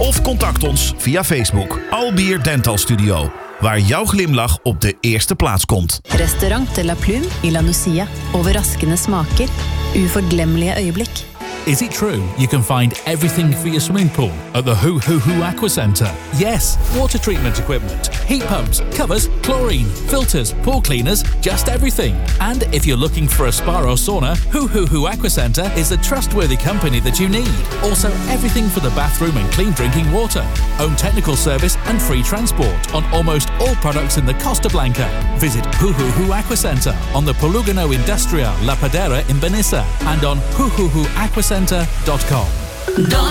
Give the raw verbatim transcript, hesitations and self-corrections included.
Of contact ons via Facebook. Albier Dental Studio. Waar jouw glimlach op de eerste plaats komt. Restaurant de la Plume i La Nucia. Overraskende smaker. Uforglemmelige øyeblikk. Is it true you can find everything for your swimming pool at the Hoo Hoo Hoo Aqua Centre? Yes, water treatment equipment, heat pumps, covers, chlorine, filters, pool cleaners, just everything. And if you're looking for a spa or sauna, Hoo Hoo Hoo Aqua Centre is the trustworthy company that you need. Also, everything for the bathroom and clean drinking water. Own technical service and free transport on almost all products in the Costa Blanca. Visit Hoo Hoo Hoo Aqua Centre on the Polugano Industrial La Padera in Benissa and on hoo hoo hoo aqua centre dot com.